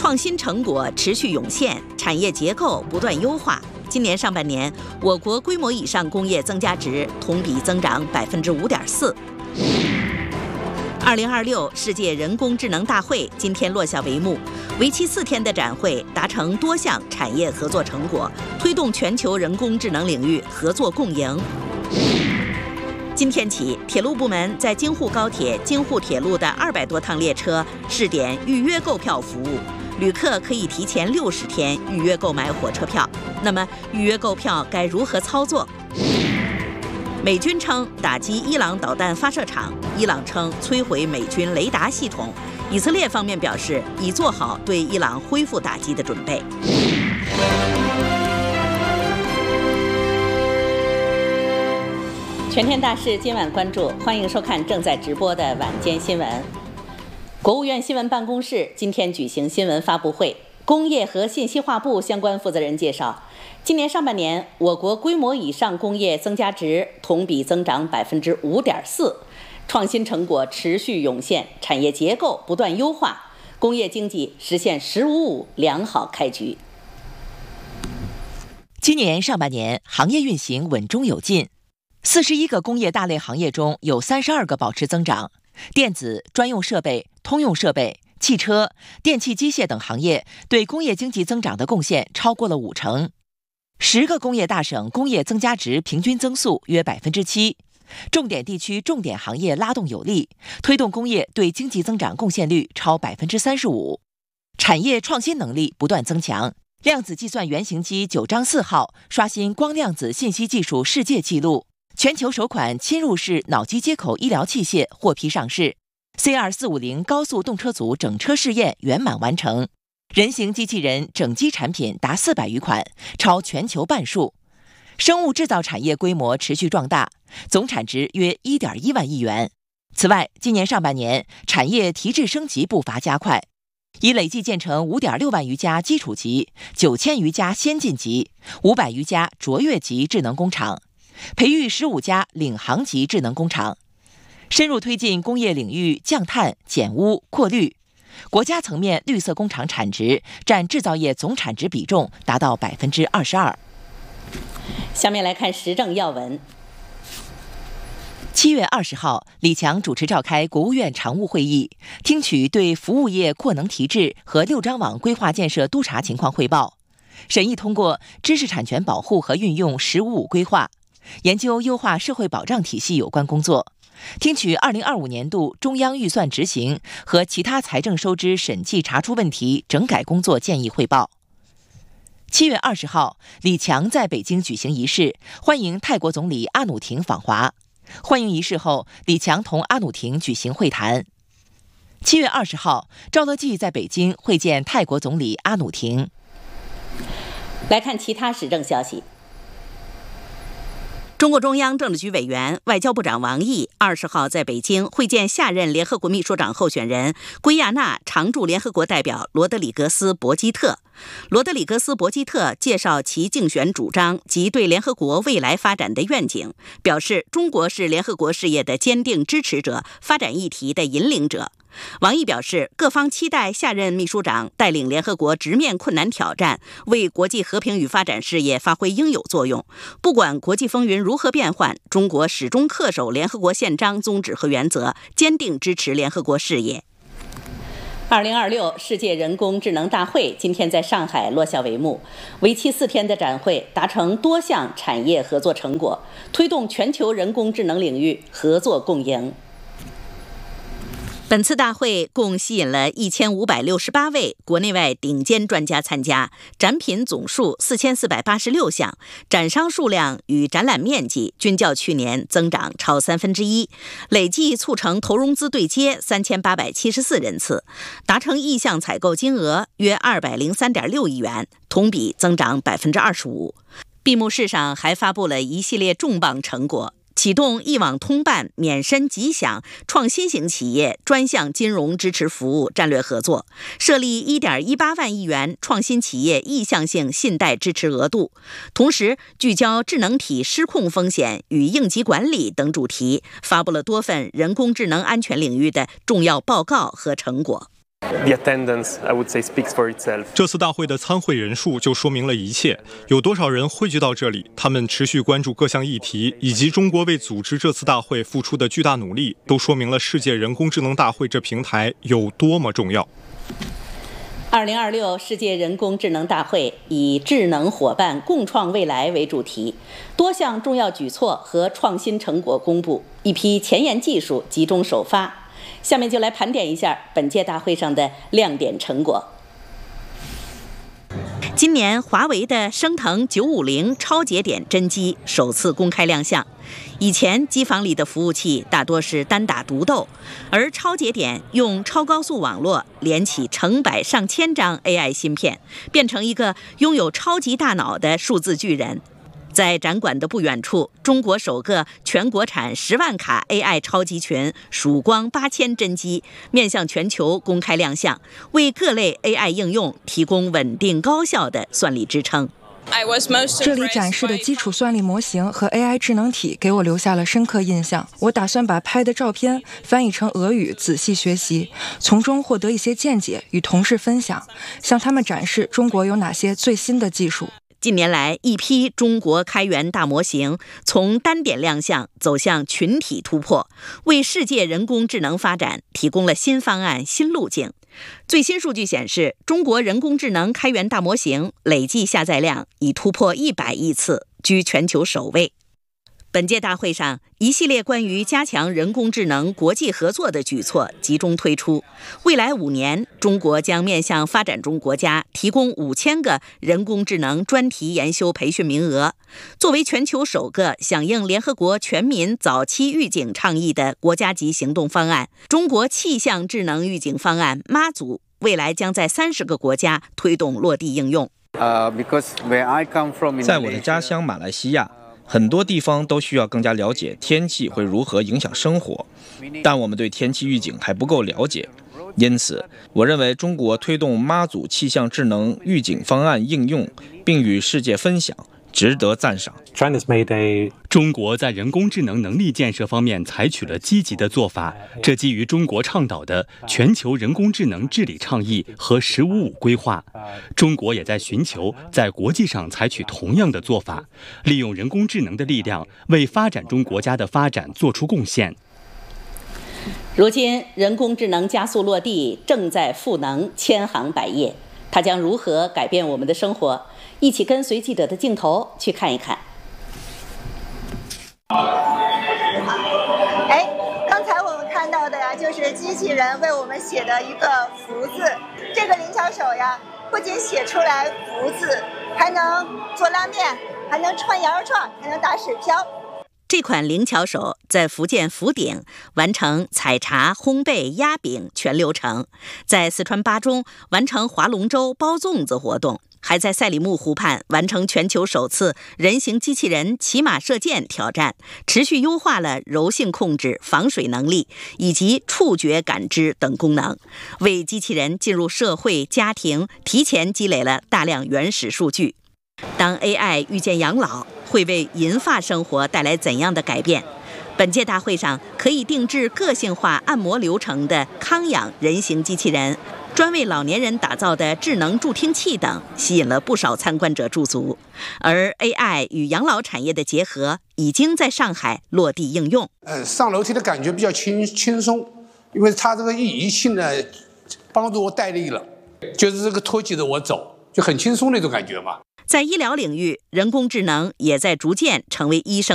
创新成果持续涌现，产业结构不断优化。今年上半年，我国规模以上工业增加值同比增长5.4%。2026世界人工智能大会今天落下帷幕，为期4天的展会达成多项产业合作成果，推动全球人工智能领域合作共赢。今天起，铁路部门在京沪高铁、京沪铁路的200多趟列车试点预约购票服务，旅客可以提前60天预约购买火车票。那么，预约购票该如何操作？美军称打击伊朗导弹发射场，伊朗称摧毁美军雷达系统。以色列方面表示已做好对伊朗恢复打击的准备。全天大事今晚关注，欢迎收看正在直播的晚间新闻。国务院新闻办公室今天举行新闻发布会，工业和信息化部相关负责人介绍，今年上半年，我国规模以上工业增加值同比增长5.4%，创新成果持续涌现，产业结构不断优化，工业经济实现“10+5+5”良好开局。 今年上半年，行业运行稳中有进，41个工业大类行业中有32个保持增长，电子、专用设备、通用设备、汽车、电气机械等行业对工业经济增长的贡献超过了50%。10个工业大省工业增加值平均增速约7%，重点地区重点行业拉动有力，推动工业对经济增长贡献率超35%。产业创新能力不断增强，量子计算原型机9章4号刷新光量子信息技术世界纪录，全球首款侵入式脑机接口医疗器械获批上市。C2450高速动车组整车试验圆满完成，人形机器人整机产品达400余款，超全球半数。生物制造产业规模持续壮大，总产值约1.1万亿元。此外，今年上半年产业提质升级步伐加快，已累计建成5.6万余家基础级、9000余家先进级、500余家卓越级智能工厂，培育15家领航级智能工厂，深入推进工业领域降碳、减污、扩绿。国家层面绿色工厂产值占制造业总产值比重达到22%。 下面来看时政要闻。 7月20号，李强主持召开国务院常务会议，听取对服务业扩能提质和6张网规划建设督查情况汇报，审议通过知识产权保护和运用“10+5+5”规划，研究优化社会保障体系有关工作，听取2025年度中央预算执行和其他财政收支审计查出问题整改工作建议汇报。7月20号，李强在北京举行仪式，欢迎泰国总理阿努廷访华。欢迎仪式后，李强同阿努廷举行会谈。7月20号，赵乐际在北京会见泰国总理阿努廷。 来看其他时政消息。中国中央政治局委员、外交部长王毅20号在北京会见下任联合国秘书长候选人、圭亚那常驻联合国代表罗德里格斯·博基特。罗德里格斯·博基特介绍其竞选主张及对联合国未来发展的愿景，表示中国是联合国事业的坚定支持者、发展议题的引领者。王毅表示，各方期待下任秘书长带领联合国直面困难挑战，为国际和平与发展事业发挥应有作用。不管国际风云如何变幻，中国始终恪守联合国宪章宗旨和原则，坚定支持联合国事业。2026世界人工智能大会今天在上海落下帷幕，为期4天的展会达成多项产业合作成果，推动全球人工智能领域合作共赢。本次大会共吸引了1568位国内外顶尖专家参加，展品总数4486项，展商数量与展览面积均较去年增长超1/3，累计促成投融资对接3874人次，达成意向采购金额约203.6亿元，同比增长25%。闭幕式上还发布了一系列重磅成果，启动一网通办、免申即享创新型企业专项金融支持服务战略合作，设立1.18万亿元创新企业意向性信贷支持额度，同时聚焦智能体失控风险与应急管理等主题，发布了多份人工智能安全领域的重要报告和成果。 The attendance, I would say, speaks for itself. 这次大会的参会人数就说明了一切，有多少人汇聚到这里，他们持续关注各项议题，以及中国为组织这次大会付出的巨大努力，都说明了世界人工智能大会这平台有多么重要。 2026世界人工智能大会以智能伙伴共创未来为主题，多项重要举措和创新成果公布，一批前沿技术集中首发。下面就来盘点一下本届大会上的亮点成果。今年华为的升腾950超节点真机首次公开亮相。以前机房里的服务器大多是单打独斗，而超节点用超高速网络连起成百上千张 AI 芯片，变成一个拥有超级大脑的数字巨人。在展馆的不远处，中国首个全国产10万卡 AI 超级群曙光8000真机面向全球公开亮相，为各类 AI 应用提供稳定高效的算力支撑。 这里展示的基础算力模型和 AI 智能体给我留下了深刻印象。我打算把拍的照片翻译成俄语，仔细学习，从中获得一些见解，与同事分享，向他们展示中国有哪些最新的技术。 近年来，一批中国开源大模型从单点亮相走向群体突破，为世界人工智能发展提供了新方案、新路径。最新数据显示，中国人工智能开源大模型累计下载量已突破100亿次，居全球首位。本届大会上，一系列关于加强人工智能国际合作的举措集中推出。未来5年，中国将面向发展中国家提供5000个人工智能专题研修培训名额。作为全球首个响应联合国全民早期预警倡议的国家级行动方案，中国气象智能预警方案妈祖未来将在30个国家推动落地应用。 在我的家乡马来西亚，很多地方都需要更加了解天气会如何影响生活，但我们对天气预警还不够了解。因此，我认为中国推动妈祖气象智能预警方案应用，并与世界分享，值得赞赏。 中国在人工智能能力建设方面采取了积极的做法，这基于中国倡导的全球人工智能治理倡议和“15+5”规划。中国也在寻求在国际上采取同样的做法，利用人工智能的力量为发展中国家的发展做出贡献。 如今，人工智能加速落地，正在赋能千行百业，它将如何改变我们的生活？一起跟随记者的镜头去看一看。 刚才我们看到的呀，就是机器人为我们写的一个福字。这个灵巧手呀，不仅写出来福字，还能做拉面，还能串羊肉串，还能打水漂。 这款灵巧手在福建福鼎完成采茶、烘焙、压饼全流程，在四川巴中完成划龙舟、包粽子活动，还在赛里木湖畔完成全球首次人形机器人骑马射箭挑战，持续优化了柔性控制、防水能力以及触觉感知等功能，为机器人进入社会、家庭提前积累了大量原始数据。当 AI 遇见养老，会为银发生活带来怎样的改变？本届大会上可以定制个性化按摩流程的康养人形机器人，专为老年人打造的智能助听器等，吸引了不少参观者驻足。而 AI 与养老产业的结合，已经在上海落地应用。 上楼梯的感觉比较轻松，因为它这个仪器呢，帮助我带力了，就是这个托起着我走，就很轻松那种感觉嘛。 在医疗领域，人工智能也在逐渐成为医生